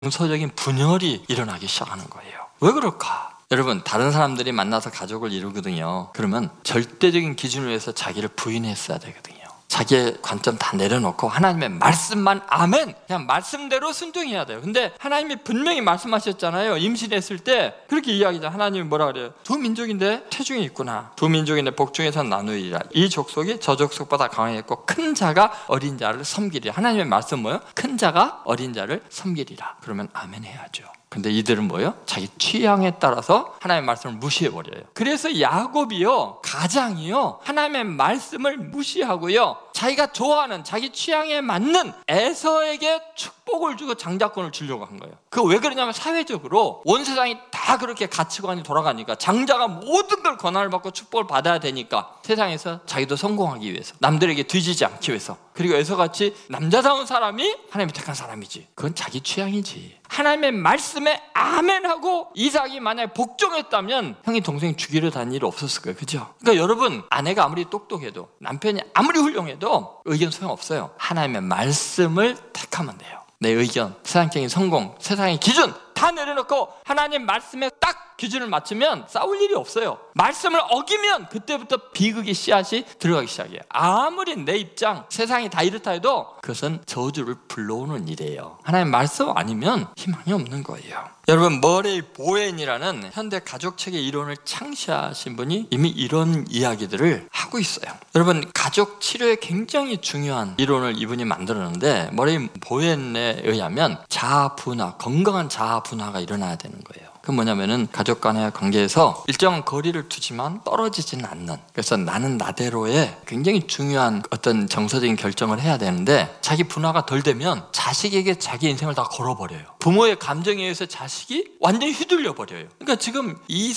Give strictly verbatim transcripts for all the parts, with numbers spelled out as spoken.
정서적인 분열이 일어나기 시작하는 거예요. 왜 그럴까? 여러분, 다른 사람들이 만나서 가족을 이루거든요. 그러면 절대적인 기준을 위해서 자기를 부인했어야 되거든요. 자기의 관점 다 내려놓고 하나님의 말씀만 아멘, 그냥 말씀대로 순종해야 돼요. 근데 하나님이 분명히 말씀하셨잖아요. 임신했을 때 그렇게 이야기하잖아요. 하나님이 뭐라 그래요? 두 민족인데 태중이 있구나. 두 민족인데 복중에서 나누리라. 이 족속이 저 족속보다 강하겠고 큰 자가 어린 자를 섬기리라. 하나님의 말씀 뭐예요? 큰 자가 어린 자를 섬기리라. 그러면 아멘 해야죠. 근데 이들은 뭐예요? 자기 취향에 따라서 하나님의 말씀을 무시해버려요. 그래서 야곱이요, 가장이요, 하나님의 말씀을 무시하고요, 자기가 좋아하는 자기 취향에 맞는 에서에게 축복을 주고 장자권을 주려고 한 거예요. 그거 왜 그러냐면 사회적으로 온 세상이 다 그렇게 가치관이 돌아가니까 장자가 모든 걸 권한을 받고 축복을 받아야 되니까 세상에서 자기도 성공하기 위해서, 남들에게 뒤지지 않기 위해서. 그리고 에서같이 남자다운 사람이 하나님이 택한 사람이지, 그건 자기 취향이지. 하나님의 말씀에 아멘하고 이삭이 만약에 복종했다면 형이 동생이 죽이려 다닐 일 없었을 거예요. 그죠? 그러니까 여러분, 아내가 아무리 똑똑해도 남편이 아무리 훌륭해도 의견 소용없어요. 하나님의 말씀을 택하면 돼요. 내 의견, 세상적인 성공, 세상의 기준 다 내려놓고 하나님 말씀에 딱 기준을 맞추면 싸울 일이 없어요. 말씀을 어기면 그때부터 비극의 씨앗이 들어가기 시작해요. 아무리 내 입장, 세상이 다 이렇다 해도 그것은 저주를 불러오는 일이에요. 하나님 말씀 아니면 희망이 없는 거예요. 여러분, 머레이 보웬이라는 현대 가족체계 이론을 창시하신 분이 이미 이런 이야기들을 하고 있어요. 여러분, 가족 치료에 굉장히 중요한 이론을 이분이 만들었는데, 머레이 보웬에 의하면 자아 분화, 건강한 자아 분화가 일어나야 되는 거예요. 그 뭐냐면은 가족 간의 관계에서 일정한 거리를 두지만 떨어지지는 않는, 그래서 나는 나대로의 굉장히 중요한 어떤 정서적인 결정을 해야 되는데, 자기 분화가 덜 되면 자식에게 자기 인생을 다 걸어버려요. 부모의 감정에 의해서 자식이 완전히 휘둘려 버려요. 그러니까 지금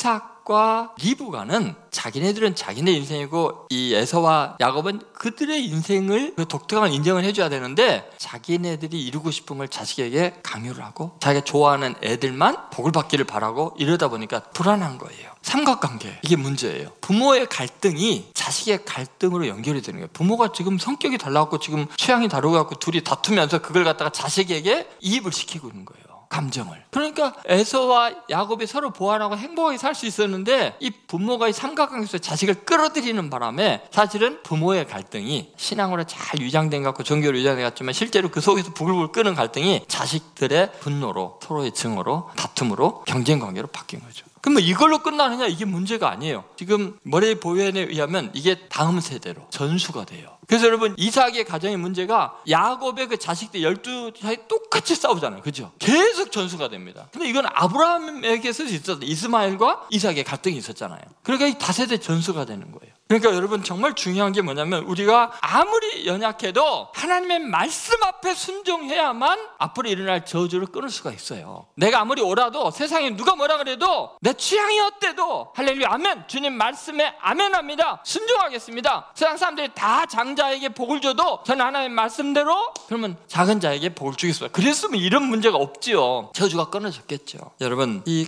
이삭과 리브가는 자기네들은 자기네 인생이고 이 에서와 야곱은 그들의 인생을 그 독특한 인정을 해줘야 되는데, 자기네들이 이루고 싶은 걸 자식에게 강요를 하고 자기가 좋아하는 애들만 복을 받기를 바라고, 이러다 보니까 불안한 거예요. 삼각관계, 이게 문제예요. 부모의 갈등이 자식의 갈등으로 연결이 되는 거예요. 부모가 지금 성격이 달라갖고 지금 취향이 다르고 둘이 다투면서 그걸 갖다가 자식에게 이입을 시키고 있는 거예요. 감정을. 그러니까 에서와 야곱이 서로 보완하고 행복하게 살 수 있었는데, 이 부모가 이 삼각관계에서 자식을 끌어들이는 바람에 사실은 부모의 갈등이 신앙으로 잘 위장된 것 같고 종교로 위장된 것 같지만, 실제로 그 속에서 부글부글 끄는 갈등이 자식들의 분노로, 서로의 증오로, 다툼으로, 경쟁관계로 바뀐 거죠. 그럼 뭐 이걸로 끝나느냐? 이게 문제가 아니에요. 지금 머레이 보웬에 의하면 이게 다음 세대로 전수가 돼요. 그래서 여러분, 이삭의 가정의 문제가 야곱의 그 자식들 열두 자식 똑같이 싸우잖아요. 그죠? 계속 전수가 됩니다. 근데 이건 아브라함에게서 있었던 이스마엘과 이삭의 갈등이 있었잖아요. 그러니까 이 다세대 전수가 되는 거예요. 그러니까 여러분, 정말 중요한 게 뭐냐면, 우리가 아무리 연약해도 하나님의 말씀 앞에 순종해야만 앞으로 일어날 저주를 끊을 수가 있어요. 내가 아무리 오라도, 세상에 누가 뭐라 그래도, 내 취향이 어때도 할렐루야 아멘, 주님 말씀에 아멘합니다, 순종하겠습니다. 세상 사람들이 다 장자에게 복을 줘도 저는 하나님의 말씀대로, 그러면 작은 자에게 복을 주겠습니다. 그랬으면 이런 문제가 없지요. 저주가 끊어졌겠죠. 여러분, 이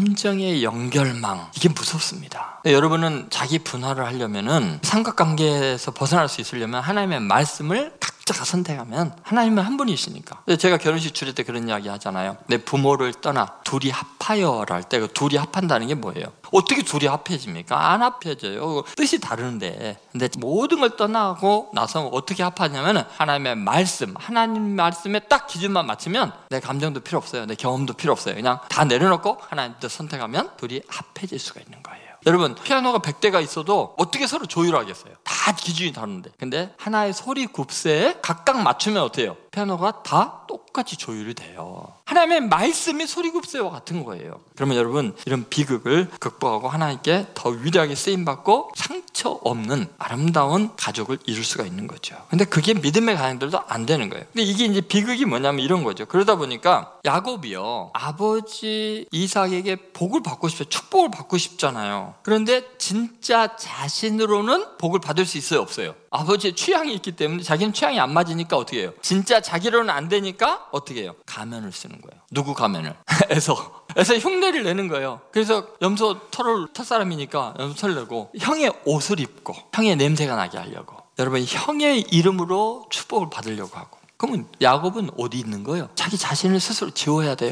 감정의 연결망, 이게 무섭습니다. 여러분은 자기 분화를 하려면 면은 삼각관계에서 벗어날 수 있으려면 하나님의 말씀을 각자가 선택하면, 하나님은 한 분이시니까. 제가 결혼식 주례 때 그런 이야기 하잖아요. 내 부모를 떠나 둘이 합하여라 할 때, 그 둘이 합한다는 게 뭐예요? 어떻게 둘이 합해집니까? 안 합해져요. 뜻이 다른데. 근데 모든 걸 떠나고 나서 어떻게 합하냐면, 하나님의 말씀, 하나님 말씀에 딱 기준만 맞추면 내 감정도 필요 없어요. 내 경험도 필요 없어요. 그냥 다 내려놓고 하나님도 선택하면 둘이 합해질 수가 있는 거예요. 여러분, 피아노가 백 대가 있어도 어떻게 서로 조율하겠어요? 다 기준이 다른데. 근데 하나의 소리 굽새에 각각 맞추면 어때요? 피아노가 다 똑같이 조율이 돼요. 하나님의 말씀이 소리 굽새와 같은 거예요. 그러면 여러분, 이런 비극을 극복하고 하나님께 더 위대하게 쓰임받고 상처 없는 아름다운 가족을 이룰 수가 있는 거죠. 근데 그게 믿음의 가정들도 안 되는 거예요. 근데 이게 이제 비극이 뭐냐면 이런 거죠. 그러다 보니까 야곱이요, 아버지 이삭에게 복을 받고 싶어요. 축복을 받고 싶잖아요. 그런데 진짜 자신으로는 복을 받을 수 있어요, 없어요? 아버지의 취향이 있기 때문에 자기는 취향이 안 맞으니까 어떻게 해요? 진짜 자기로는 안 되니까 어떻게 해요? 가면을 쓰는 거예요. 누구 가면을? 에서. 에서 흉내를 내는 거예요. 그래서 염소 털을 털 사람이니까 염소 털 내고 형의 옷을 입고 형의 냄새가 나게 하려고. 여러분, 형의 이름으로 축복을 받으려고 하고. 그러면 야곱은 어디 있는 거예요? 자기 자신을 스스로 지워야 돼요.